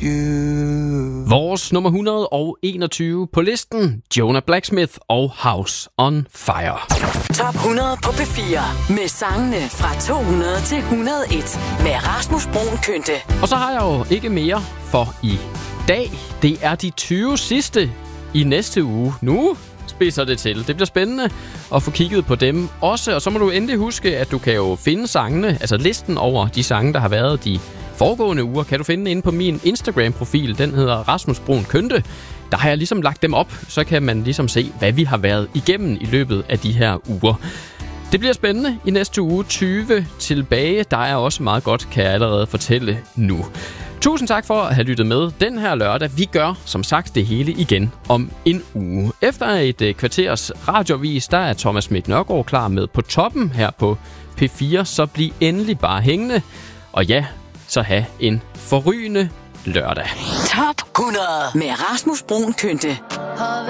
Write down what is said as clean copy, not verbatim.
you. Vores nummer 121 på listen, Jonah Blacksmith og House on Fire. Top 100 på P4 med sangene fra 200 til 101 med Rasmus Bruun Kynte. Og så har jeg jo ikke mere for i dag. Det er de 20 sidste i næste uge. Nu spidser det til. Det bliver spændende at få kigget på dem også. Og så må du endelig huske, at du kan jo finde sangene, altså listen over de sange, der har været de foregående uger, kan du finde inde på min Instagram-profil. Den hedder Rasmus Bruun Kynte. Der har jeg ligesom lagt dem op, så kan man ligesom se, hvad vi har været igennem i løbet af de her uger. Det bliver spændende i næste uge. 20 tilbage. Der er også meget godt, kan jeg allerede fortælle nu. Tusind tak for at have lyttet med den her lørdag. Vi gør, som sagt, det hele igen om en uge. Efter et kvarters radiovis, der er Thomas Schmidt Nørgaard klar med På Toppen her på P4. Så bliv endelig bare hængende. Og ja, så have en forrygende lørdag. Top 100 med Rasmus Bruun Kynte.